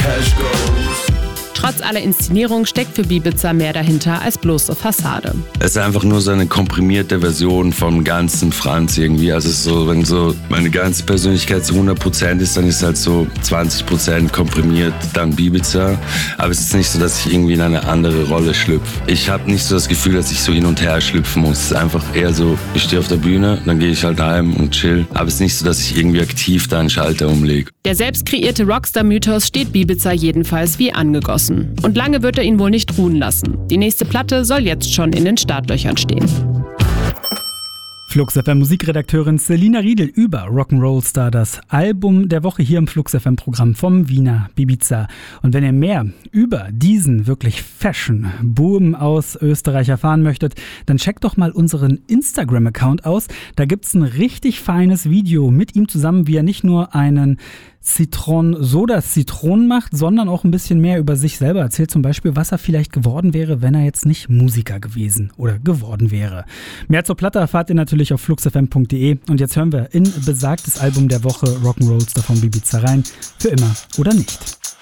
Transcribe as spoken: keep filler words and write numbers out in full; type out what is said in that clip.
cash goes. Trotz aller Inszenierung steckt für Bibiza mehr dahinter als bloße Fassade. Es ist einfach nur so eine komprimierte Version vom ganzen Franz irgendwie. Also es ist so, wenn so meine ganze Persönlichkeit zu hundert Prozent ist, dann ist halt so zwanzig Prozent komprimiert dann Bibiza. Aber es ist nicht so, dass ich irgendwie in eine andere Rolle schlüpfe. Ich habe nicht so das Gefühl, dass ich so hin und her schlüpfen muss. Es ist einfach eher so, ich stehe auf der Bühne, dann gehe ich halt heim und chill. Aber es ist nicht so, dass ich irgendwie aktiv da einen Schalter umlege. Der selbst kreierte Rockstar-Mythos steht Bibiza jedenfalls wie angegossen. Und lange wird er ihn wohl nicht ruhen lassen. Die nächste Platte soll jetzt schon in den Startlöchern stehen. Flux F M Musikredakteurin Selina Riedel über Rock'n'Roll Star, das Album der Woche hier im Flux F M Programm vom Wiener Bibiza. Und wenn ihr mehr über diesen wirklich Fashion-Boom aus Österreich erfahren möchtet, dann checkt doch mal unseren Instagram-Account aus. Da gibt's ein richtig feines Video mit ihm zusammen, wie er nicht nur einen Zitron-Soda-Zitronen macht, sondern auch ein bisschen mehr über sich selber erzählt. Zum Beispiel, was er vielleicht geworden wäre, wenn er jetzt nicht Musiker gewesen oder geworden wäre. Mehr zur Platte erfahrt ihr natürlich auf flux f m punkt d e. Und jetzt hören wir in besagtes Album der Woche Rock'n'Roll Star von Bibiza rein. Für immer oder nicht.